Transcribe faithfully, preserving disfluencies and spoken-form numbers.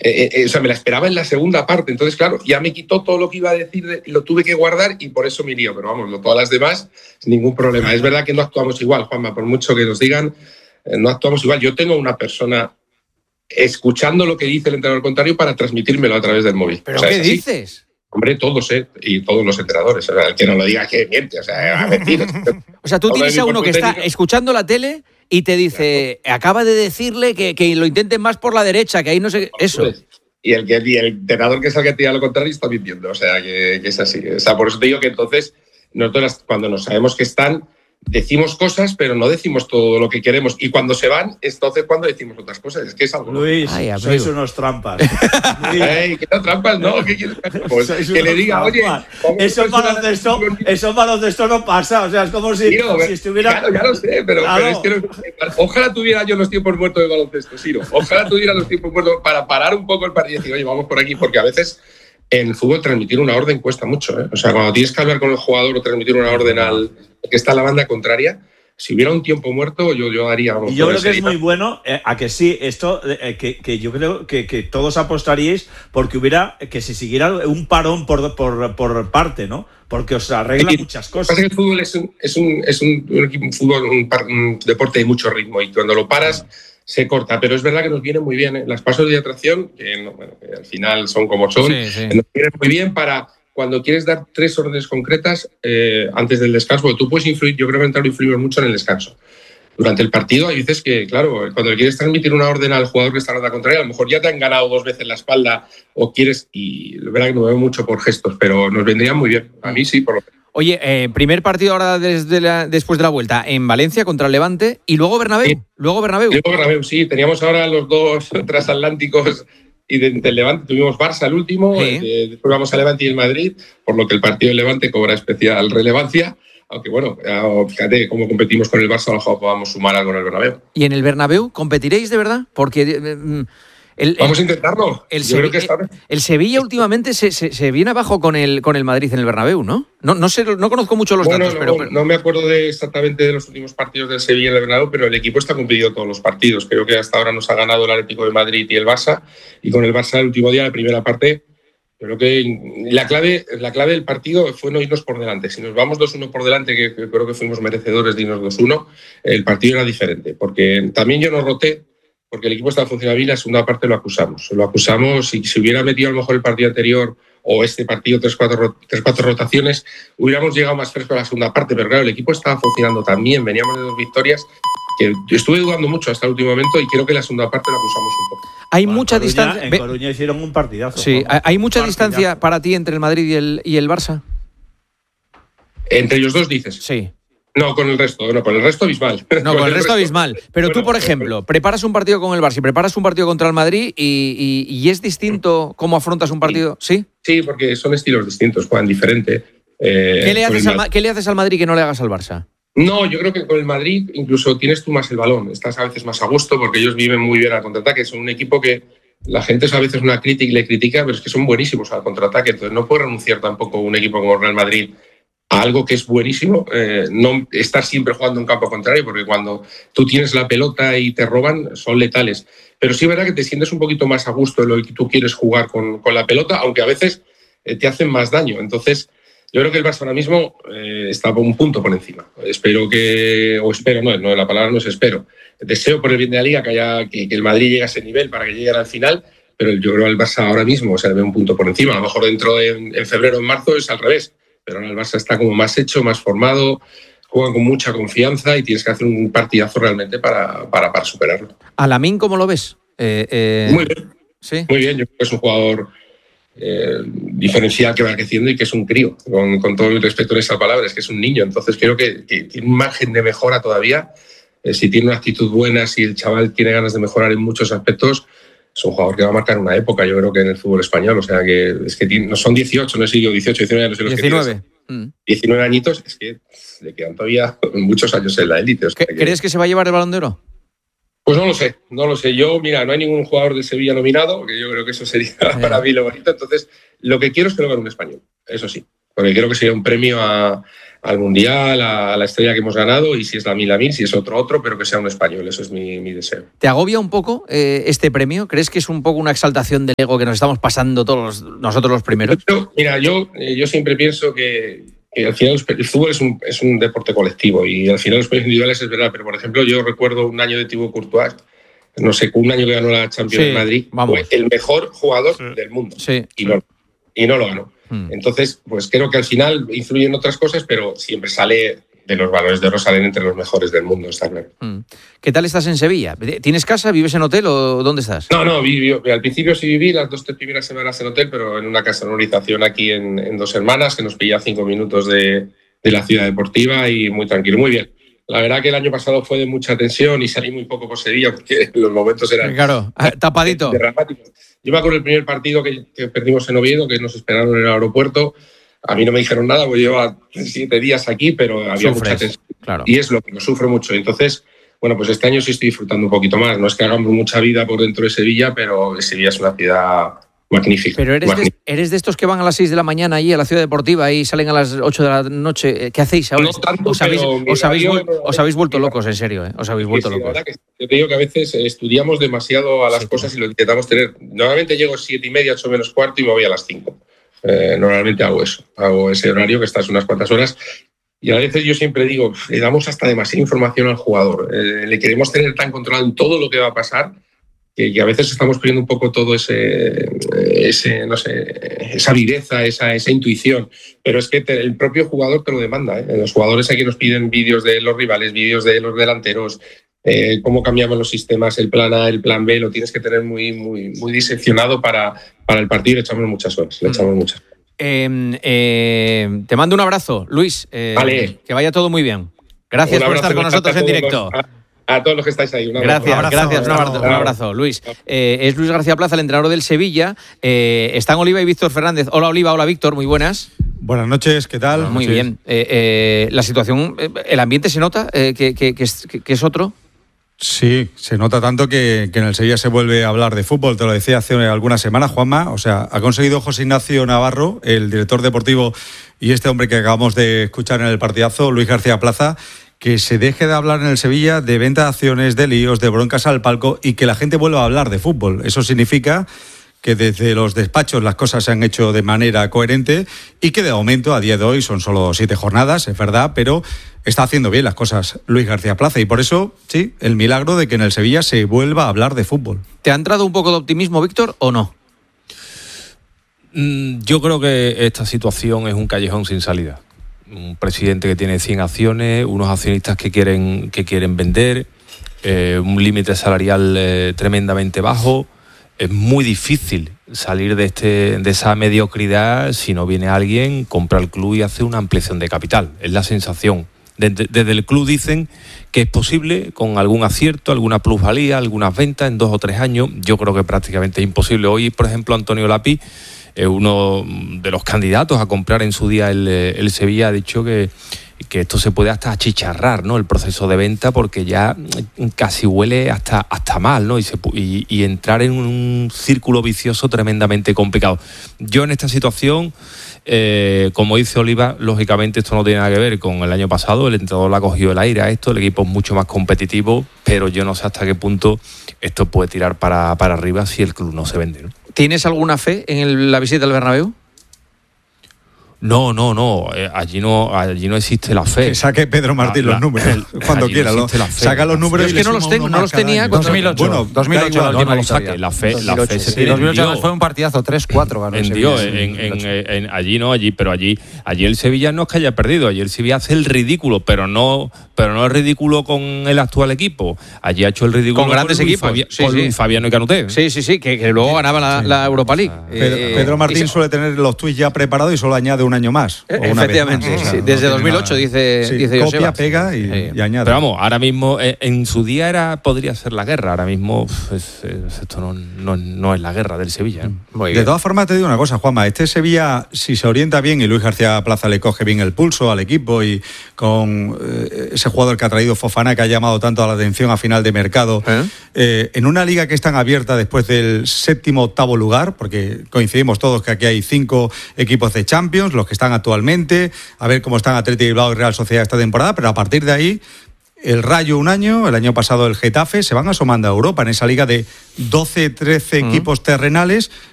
Eh, eh, o sea, me la esperaba en la segunda parte. Entonces, claro, ya me quitó todo lo que iba a decir, lo tuve que guardar y por eso me lío. Pero vamos, todas las demás, ningún problema. Es verdad que no actuamos igual, Juanma, por mucho que nos digan, eh, no actuamos igual. Yo tengo una persona escuchando lo que dice el entrenador contrario para transmitírmelo a través del móvil. ¿Pero o sea, qué dices? Hombre, todos, ¿eh? Y todos los entrenadores. O sea, el que no lo diga que miente. O sea, a mentir. O sea, tú tienes a uno que está escuchando la tele y te dice, claro, acaba de decirle que, que lo intenten más por la derecha, que ahí no sé... Eso. Y el, que, y el entrenador que salga a tirar lo contrario está mintiendo. O sea, que, que es así. O sea, por eso te digo que entonces, nosotros cuando nos sabemos que están, decimos cosas, pero no decimos todo lo que queremos. Y cuando se van, entonces cuando decimos otras cosas. Es que es algo... Luis, Ay, sois unos trampas. Ey, ¿qué no trampas? No, ¿qué quieres? Pues que le diga, oye... Eso en baloncesto, eso en baloncesto no pasa. O sea, es como si, Ciro, si estuviera... Claro, ya lo sé, pero, claro. pero es que no, ojalá tuviera yo los tiempos muertos de baloncesto, Ciro. Ojalá tuviera los tiempos muertos para parar un poco el partido y decir, oye, vamos por aquí, porque a veces... En el fútbol transmitir una orden cuesta mucho, ¿eh? O sea, cuando tienes que hablar con el jugador o transmitir una orden al que está en la banda contraria, si hubiera un tiempo muerto, yo, yo haría... Vamos, y yo creo que es muy bueno, eh, a que sí, esto, eh, que, que yo creo que, que todos apostaríais porque hubiera, que se siguiera un parón por, por, por parte, ¿no? Porque os arregla y, muchas cosas. Que el fútbol es un, es un, es un, un, un, fútbol, un, un deporte de mucho ritmo y cuando lo paras... se corta, pero es verdad que nos vienen muy bien, ¿eh? Las pasos de atracción, que, no, bueno, que al final son como son, sí, sí. Nos vienen muy bien para cuando quieres dar tres órdenes concretas eh, antes del descanso, porque tú puedes influir, yo creo que lo influimos mucho en el descanso. Durante el partido hay veces que, claro, cuando le quieres transmitir una orden al jugador que está en la contraria, a lo mejor ya te han ganado dos veces la espalda o quieres, y es verdad que no veo mucho por gestos, pero nos vendrían muy bien. A mí sí, por lo menos. Oye, eh, primer partido ahora desde la, después de la vuelta en Valencia contra el Levante y luego Bernabéu. Sí. Luego Bernabéu. Luego Bernabéu, sí. Teníamos ahora los dos transatlánticos y del de Levante. Tuvimos Barça el último, sí. eh, después vamos a Levante y el Madrid, por lo que el partido del Levante cobra especial relevancia. Aunque bueno, fíjate cómo competimos con el Barça, a lo mejor podamos sumar algo en el Bernabéu. ¿Y en el Bernabéu competiréis de verdad? Porque... Eh, El, Vamos a intentarlo. El, Yo Sevi- creo que esta vez. el Sevilla últimamente se, se, se viene abajo con el, con el Madrid en el Bernabéu, ¿no? No, no sé, no conozco mucho los bueno, datos, no, pero, pero... no me acuerdo de exactamente de los últimos partidos del Sevilla en el Bernabéu, pero el equipo está competido todos los partidos. Creo que hasta ahora nos ha ganado el Atlético de Madrid y el Barça, y con el Barça el último día, la primera parte, creo que la clave, la clave del partido fue no irnos por delante. Si nos vamos dos uno por delante, que, que creo que fuimos merecedores de irnos dos uno, el partido era diferente, porque también yo no roté, porque el equipo estaba funcionando bien, la segunda parte lo acusamos. Lo acusamos y si hubiera metido a lo mejor el partido anterior o este partido tres cuatro, tres, cuatro rotaciones, hubiéramos llegado más fresco a la segunda parte, pero claro, el equipo estaba funcionando tan bien, veníamos de dos victorias, que estuve dudando mucho hasta el último momento y creo que la segunda parte la acusamos un poco. Hay bueno, mucha Coruña, distancia... En Coruña hicieron un partidazo. Sí, ¿no? ¿hay mucha un distancia partidazo. para ti entre el Madrid y el, y el Barça? ¿Entre ellos dos dices? Sí. No, con el resto, no, con el resto abismal. No, con, con el resto abismal. Pero bueno, tú, por ejemplo, preparas un partido con el Barça y preparas un partido contra el Madrid y, y, y es distinto cómo afrontas un partido, ¿sí? Sí, porque son estilos distintos, juegan diferente. Eh, ¿Qué, le haces al, ¿Qué le haces al Madrid que no le hagas al Barça? No, yo creo que con el Madrid incluso tienes tú más el balón, estás a veces más a gusto porque ellos viven muy bien al contraataque, son un equipo que la gente es a veces una crítica y le critica, pero es que son buenísimos al contraataque, entonces no puede renunciar tampoco un equipo como el Real Madrid a algo que es buenísimo, eh, no estar siempre jugando en campo contrario, porque cuando tú tienes la pelota y te roban, son letales. Pero sí es verdad que te sientes un poquito más a gusto en lo que tú quieres jugar con, con la pelota, aunque a veces eh, te hacen más daño. Entonces, yo creo que el Barça ahora mismo eh, está un punto por encima. Espero que, o espero, no, no la palabra no es espero. Deseo por el bien de la Liga que, haya, que, que el Madrid llegue a ese nivel para que llegue al final, pero yo creo que el Barça ahora mismo o sea, ve un punto por encima. A lo mejor dentro de en, en febrero o en marzo es al revés. Pero ahora el Barça está como más hecho, más formado, juega con mucha confianza y tienes que hacer un partidazo realmente para, para, para superarlo. ¿A Lamine cómo lo ves? Eh, eh... Muy bien, ¿Sí? Muy bien. Yo creo que es un jugador eh, diferencial que va creciendo y que es un crío, con, con todo mi respeto en esa palabra, es que es un niño. Entonces creo que, que tiene un margen de mejora todavía. Eh, si tiene una actitud buena, si el chaval tiene ganas de mejorar en muchos aspectos, es un jugador que va a marcar una época, yo creo que en el fútbol español. O sea, que es que tiene, no son dieciocho, no sé, dieciocho, diecinueve años. diecinueve. Que diecinueve añitos, es que le quedan todavía muchos años en la élite. O sea, ¿Crees que... que se va a llevar el Balón de Oro? Pues no lo sé, no lo sé. Yo, mira, no hay ningún jugador de Sevilla nominado, que yo creo que eso sería eh. para mí lo bonito. Entonces, lo que quiero es que lo gane un español, eso sí. Porque creo que sería un premio a, al Mundial, a, a la estrella que hemos ganado, y si es la mil a mil, si es otro otro, pero que sea un español, eso es mi, mi deseo. ¿Te agobia un poco eh, este premio? ¿Crees que es un poco una exaltación del ego que nos estamos pasando todos los, nosotros los primeros? Yo, mira, yo, yo siempre pienso que, que al final el fútbol es un, es un deporte colectivo y al final los premios individuales es verdad, pero por ejemplo yo recuerdo un año de Thibaut Courtois, no sé, un año que ganó la Champions sí, en Madrid, vamos. fue el mejor jugador sí. del mundo Sí. y, no, y no lo ganó. Hmm. Entonces, pues creo que al final influyen otras cosas, pero siempre sale de los balones de oro, salen entre los mejores del mundo, está claro. Hmm. ¿Qué tal estás en Sevilla? ¿Tienes casa? ¿Vives en hotel o dónde estás? No, no, viví, al principio sí viví las dos tres primeras semanas en hotel, pero en una casa de urbanización aquí en, en Dos Hermanas, que nos pilla cinco minutos de, de la ciudad deportiva y muy tranquilo, muy bien. La verdad que el año pasado fue de mucha tensión y salí muy poco por Sevilla porque los momentos eran claro, tapadito. dramáticos. Yo me acuerdo del primer partido que, que perdimos en Oviedo, que nos esperaron en el aeropuerto. A mí no me dijeron nada, porque llevaba siete días aquí, pero había Sufres, mucha tensión. Claro. Y es lo que lo sufro mucho. Entonces, bueno, pues este año sí estoy disfrutando un poquito más. No es que hagamos mucha vida por dentro de Sevilla, pero Sevilla es una ciudad magnífica. Pero eres magnífica. de, eres de estos que van a las seis de la mañana allí a la ciudad deportiva y salen a las ocho de la noche. ¿Qué hacéis ahora? No tanto, os, habéis, pero os, habéis, horario, vuel- os habéis vuelto locos, en serio, ¿eh? Os habéis vuelto Sí, sí, la locos. verdad que yo te digo que a veces estudiamos demasiado a las Sí, cosas y lo intentamos tener. Normalmente llego a siete y media, ocho menos cuarto y me voy a las cinco. Eh, normalmente hago eso, hago ese horario que estás unas cuantas horas. Y a veces yo siempre digo, le damos hasta demasiada información al jugador. Eh, le queremos tener tan controlado en todo lo que va a pasar que, que a veces estamos perdiendo un poco todo ese, ese no sé, esa viveza, esa, esa intuición. Pero es que te, el propio jugador te lo demanda, ¿eh? Los jugadores aquí nos piden vídeos de los rivales, vídeos de los delanteros, eh, cómo cambiamos los sistemas, el plan A, el plan B, lo tienes que tener muy, muy, muy diseccionado para, para el partido y le echamos muchas horas, le echamos muchas. Eh, eh, te mando un abrazo, Luis. Eh, Vale. Que vaya todo muy bien. Gracias por estar con nosotros en directo. A, a todos los que estáis ahí. Un abrazo. Gracias, Un abrazo, gracias. Un abrazo, un abrazo, Luis. Eh, es Luis García Plaza, el entrenador del Sevilla. Eh, están Oliva y Víctor Fernández. Hola, Oliva. Hola, Víctor. Muy buenas. Buenas noches, ¿qué tal? Muy Sí. bien. Eh, eh, la situación, eh, el ambiente se nota eh, que, que, que, es, que, que es otro. Sí, se nota tanto que, que en el Sevilla se vuelve a hablar de fútbol. Te lo decía hace algunas semanas, Juanma. O sea, ha conseguido José Ignacio Navarro, el director deportivo, y este hombre que acabamos de escuchar en el partidazo, Luis García Plaza, que se deje de hablar en el Sevilla de venta de acciones, de líos, de broncas al palco y que la gente vuelva a hablar de fútbol. Eso significa que desde los despachos las cosas se han hecho de manera coherente y que de momento, a día de hoy, son solo siete jornadas, es verdad, pero está haciendo bien las cosas Luis García Plaza y por eso, sí, el milagro de que en el Sevilla se vuelva a hablar de fútbol. ¿Te ha entrado un poco de optimismo, Víctor, o no? Yo creo que esta situación es un callejón sin salida. Un presidente que tiene cien acciones, unos accionistas que quieren, que quieren vender, eh, un límite salarial eh, tremendamente bajo. Es muy difícil salir de, este, de esa mediocridad si no viene alguien, compra el club y hace una ampliación de capital. Es la sensación. Desde, desde el club dicen que es posible con algún acierto, alguna plusvalía, algunas ventas en dos o tres años. Yo creo que prácticamente es imposible. Hoy, por ejemplo, Antonio Lapi, eh, uno de los candidatos a comprar en su día el, el Sevilla, ha dicho que, que esto se puede hasta achicharrar, ¿no? El proceso de venta, porque ya casi huele hasta, hasta mal, ¿no? Y, se, y, y entrar en un círculo vicioso tremendamente complicado. Yo en esta situación, eh, como dice Oliva, lógicamente esto no tiene nada que ver con el año pasado. El entrenador le ha cogido el aire a esto, el equipo es mucho más competitivo, pero yo no sé hasta qué punto esto puede tirar para, para arriba si el club no se vende, ¿no? ¿Tienes alguna fe en el, la visita al Bernabéu? No, no, no. Eh, allí no, allí no existe la fe. Que saque Pedro Martín La- los números el- cuando allí quiera. no lo- existe la fe. saca los números Yo es y que le no los suma tengo, uno no más los cada tenía año. cuando- dos mil ocho, Bueno, dos mil ocho, da igual. la No, última no lo victoria. saque. La fe, la fe se Sí, tiene dos mil ocho en Dios. fue un partidazo, tres cuatro ganó el En Dios, Sevilla, en, sí, en- dos mil ocho. en- allí no, allí, pero allí, allí el Sevilla no es que haya perdido, allí el Sevilla hace el ridículo, pero no, pero no es ridículo con el actual equipo. Allí ha hecho el ridículo Con grandes Luis equipos, Fabi- sí, con sí. Luis Fabiano y Canuté. Sí, sí, sí, que, que luego ganaba la, la Europa League. Pedro, Eh, Pedro Martín y se- suele tener los tuits ya preparados y solo añade un año más. o una vez Efectivamente, más. O sea, sí, no desde tiene dos mil ocho nada. dice, Sí, dice copia, Joseba. pega y, Sí. y añade. Pero vamos, ahora mismo, eh, en su día era podría ser la guerra, ahora mismo uf, es- es- esto no, no, no es la guerra del Sevilla. ¿eh? Muy De bien. todas formas, te digo una cosa, Juanma. Este Sevilla, si se orienta bien y Luis García Plaza le coge bien el pulso al equipo y con eh, ese jugador que ha traído Fofana, que ha llamado tanto a la atención a final de mercado, ¿Eh? eh, en una liga que es tan abierta después del séptimo octavo lugar, porque coincidimos todos que aquí hay cinco equipos de Champions, los que están actualmente, a ver cómo están Athletic Bilbao y Real Sociedad esta temporada, pero a partir de ahí, el Rayo un año, el año pasado el Getafe, se van asomando a Europa en esa liga de doce, trece uh-huh. equipos terrenales,